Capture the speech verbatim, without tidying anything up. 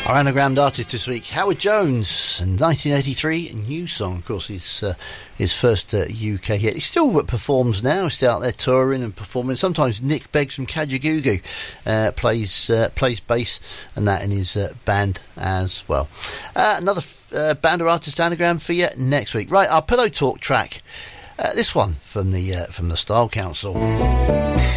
Our anagrammed artist this week, Howard Jones, and nineteen eighty-three, a new song. Of course, his uh, his first uh, U K hit. He still performs now. He's still out there touring and performing. Sometimes Nick Beggs from Kajagoogoo uh, plays uh, plays bass, and that in his uh, band as well. Uh, another uh, band or artist anagram for you next week. Right, our Pillow Talk track. Uh, this one from the uh, from the Style Council.